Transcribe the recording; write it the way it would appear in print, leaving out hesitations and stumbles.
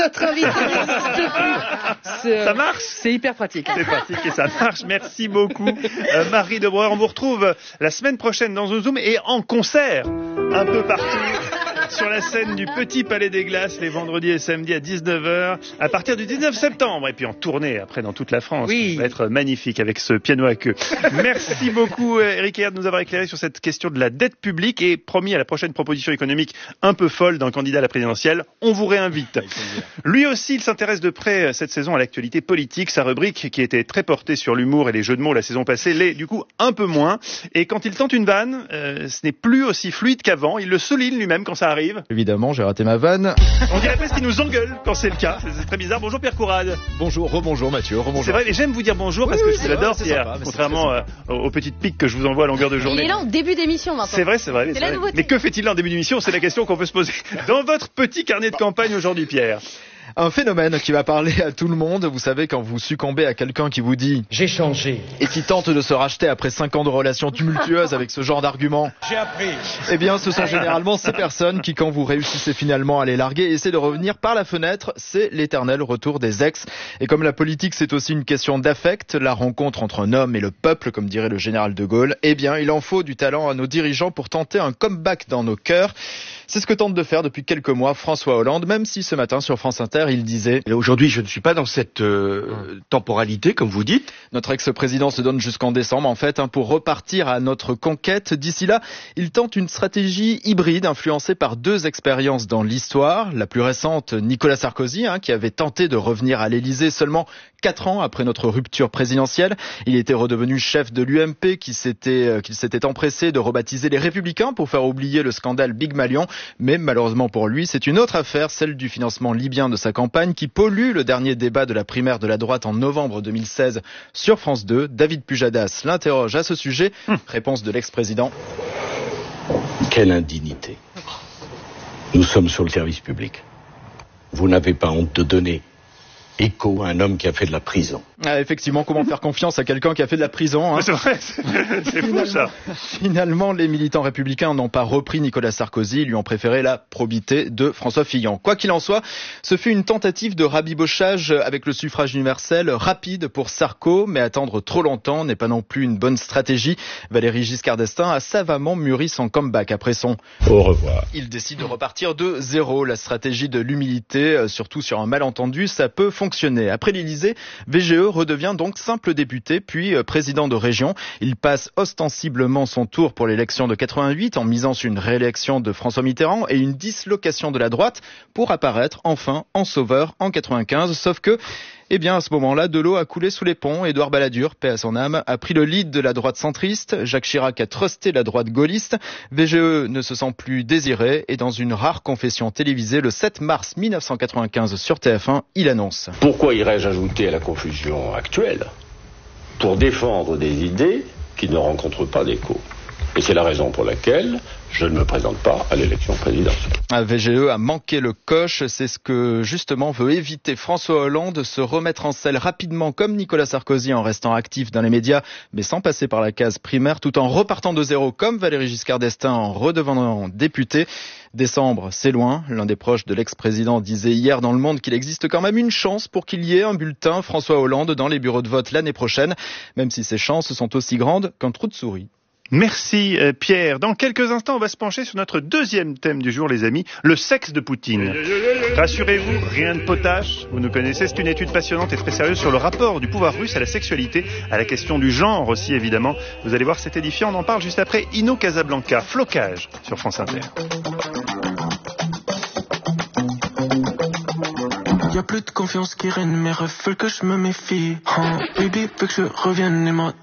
Notre invité n'existe plus. Ça marche? C'est hyper pratique. C'est pratique et ça marche. Merci beaucoup, Marie de Breuer. On vous retrouve la semaine prochaine dans un Zoom et en concert un peu partout sur la scène du Petit Palais des Glaces les vendredis et samedis à 19h à partir du 19 septembre et puis en tournée après dans toute la France. Oui. Ça va être magnifique avec ce piano à queue. Merci beaucoup Eric Heyer de nous avoir éclairé sur cette question de la dette publique et promis à la prochaine proposition économique un peu folle d'un candidat à la présidentielle, on vous réinvite. Lui aussi, il s'intéresse de près cette saison à l'actualité politique. Sa rubrique qui était très portée sur l'humour et les jeux de mots la saison passée l'est du coup un peu moins. Et quand il tente une vanne, ce n'est plus aussi fluide qu'avant. Il le souligne lui-même quand ça arrive. Évidemment, j'ai raté ma vanne. On dirait presque qu'il nous engueule quand c'est le cas. C'est très bizarre. Bonjour Pierre Courade. Bonjour, rebonjour Mathieu, rebonjour. C'est vrai, mais j'aime vous dire bonjour parce que je l'adore Pierre. Sympa, contrairement aux petites piques que je vous envoie à longueur de journée. Il est là en début d'émission maintenant. C'est vrai. C'est la nouveauté. Mais que fait-il là en début d'émission? C'est la question qu'on peut se poser. Dans votre petit carnet de campagne aujourd'hui, Pierre. Un phénomène qui va parler à tout le monde. Vous savez, quand vous succombez à quelqu'un qui vous dit J'ai changé. et qui tente de se racheter après 5 ans de relations tumultueuses avec ce genre d'arguments, J'ai appris. eh bien, ce sont généralement ces personnes qui, quand vous réussissez finalement à les larguer, essaient de revenir par la fenêtre. C'est l'éternel retour des ex. Et comme la politique, c'est aussi une question d'affect, la rencontre entre un homme et le peuple, comme dirait le général de Gaulle, eh bien, il en faut du talent à nos dirigeants pour tenter un comeback dans nos cœurs. C'est ce que tente de faire depuis quelques mois François Hollande, même si ce matin sur France Inter, il disait Et aujourd'hui, je ne suis pas dans cette temporalité, comme vous dites. notre ex-président se donne jusqu'en décembre, en fait, pour repartir à notre conquête. D'ici là, il tente une stratégie hybride influencée par 2 expériences dans l'histoire. La plus récente, Nicolas Sarkozy, qui avait tenté de revenir à l'Élysée seulement 4 ans après notre rupture présidentielle. Il était redevenu chef de l'UMP qu'il s'était empressé de rebaptiser les Républicains pour faire oublier le scandale Big Malion. Mais malheureusement pour lui, c'est une autre affaire, celle du financement libyen de sa campagne qui pollue le dernier débat de la primaire de la droite en novembre 2016 sur France 2. David Pujadas l'interroge à ce sujet. Réponse de l'ex-président. Quelle indignité. Nous sommes sur le service public. Vous n'avez pas honte de donner écho à un homme qui a fait de la prison. Effectivement, comment faire confiance à quelqu'un qui a fait de la prison C'est vrai, c'est fou ça. Finalement, les militants républicains n'ont pas repris Nicolas Sarkozy, ils lui ont préféré la probité de François Fillon. Quoi qu'il en soit, ce fut une tentative de rabibochage avec le suffrage universel rapide pour Sarko, mais attendre trop longtemps n'est pas non plus une bonne stratégie. Valéry Giscard d'Estaing a savamment mûri son comeback après son Au revoir. Il décide de repartir de zéro. La stratégie de l'humilité, surtout sur un malentendu, ça peut fonctionner. Après l'Élysée, VGE redevient donc simple député, puis président de région. Il passe ostensiblement son tour pour l'élection de 88 en misant sur une réélection de François Mitterrand et une dislocation de la droite pour apparaître enfin en sauveur en 95. Sauf que, à ce moment-là, de l'eau a coulé sous les ponts. Édouard Balladur, paix à son âme, a pris le lead de la droite centriste. Jacques Chirac a trusté la droite gaulliste. VGE ne se sent plus désiré et dans une rare confession télévisée le 7 mars 1995 sur TF1, il annonce. Pourquoi irais-je ajouter à la confusion actuelle? Pour défendre des idées qui ne rencontrent pas d'écho. Et c'est la raison pour laquelle je ne me présente pas à l'élection présidentielle. VGE a manqué le coche, c'est ce que justement veut éviter François Hollande, se remettre en selle rapidement comme Nicolas Sarkozy en restant actif dans les médias, mais sans passer par la case primaire, tout en repartant de zéro comme Valéry Giscard d'Estaing en redevenant député. Décembre, c'est loin. L'un des proches de l'ex-président disait hier dans Le Monde qu'il existe quand même une chance pour qu'il y ait un bulletin François Hollande dans les bureaux de vote l'année prochaine, même si ces chances sont aussi grandes qu'un trou de souris. Merci Pierre. Dans quelques instants, on va se pencher sur notre deuxième thème du jour, les amis, le sexe de Poutine. Rassurez-vous, rien de potache. Vous nous connaissez, c'est une étude passionnante et très sérieuse sur le rapport du pouvoir russe à la sexualité, à la question du genre aussi évidemment. Vous allez voir, c'est édifiant. On en parle juste après Inno Casablanca, Flocage sur France Inter. Y'a plus de confiance qui règne, mes refs veulent que je me méfie. Baby veut que je revienne et moi